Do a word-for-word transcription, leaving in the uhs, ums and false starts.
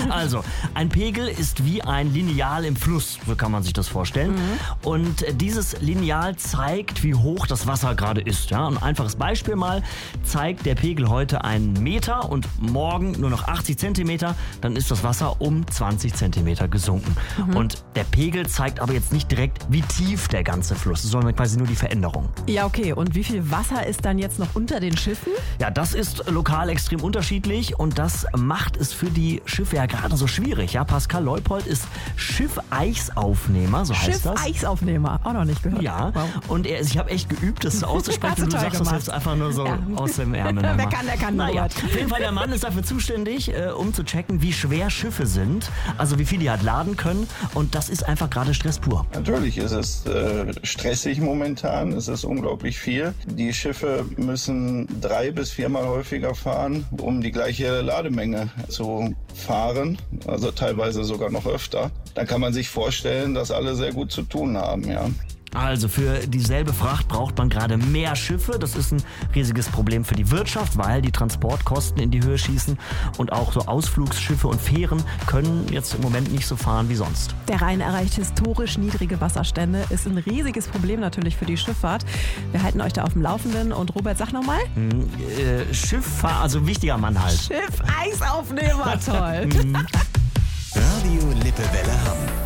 Also, ein Pegel ist wie ein Lineal im Fluss, so kann man sich das vorstellen. Mhm. Und dieses Lineal zeigt, wie hoch das Wasser gerade ist. Ja? Ein einfaches Beispiel mal, zeigt der Pegel heute einen Meter und morgen nur noch achtzig Zentimeter, dann ist das Wasser um zwanzig Zentimeter gesunken. Mhm. Und der Pegel zeigt aber jetzt nicht direkt, wie tief der ganze Fluss ist, sondern quasi nur die Veränderung. Ja, okay. Und wie viel Wasser ist dann jetzt noch unter den Schiffen? Ja, das ist lokal extrem unterschiedlich und das macht es für die Schiffe ja gerade so schwierig. Ja, Pascal Leupold ist Schiffeichsaufnehmer, so heißt das. Schiffeisaufnehmer, auch noch nicht gehört. Ja, wow. Und er, ich habe echt geübt, das auszusprechen und du sagst gemacht. Das jetzt einfach nur so ja. aus dem Ärmel. Wer kann, der kann. Naja, auf jeden Fall, der Mann ist dafür zuständig, äh, um zu checken, wie schwer Schiffe sind, also wie viel die halt laden können und das ist einfach gerade Stress pur. Natürlich ist es äh, stressig momentan, es ist unglaublich viel. Die Schiffe müssen drei bis viermal häufiger fahren, um die gleiche Lademenge zu fahren, also teilweise sogar noch öfter. Dann kann man sich vorstellen, dass alle sehr gut zu tun haben, ja. Also für dieselbe Fracht braucht man gerade mehr Schiffe. Das ist ein riesiges Problem für die Wirtschaft, weil die Transportkosten in die Höhe schießen. Und auch so Ausflugsschiffe und Fähren können jetzt im Moment nicht so fahren wie sonst. Der Rhein erreicht historisch niedrige Wasserstände. Ist ein riesiges Problem natürlich für die Schifffahrt. Wir halten euch da auf dem Laufenden. Und Robert, sag nochmal. Hm, äh, Schifffahrt, also wichtiger Mann halt. Schiffeisaufnehmer, toll. Radio Lippewelle Hamm.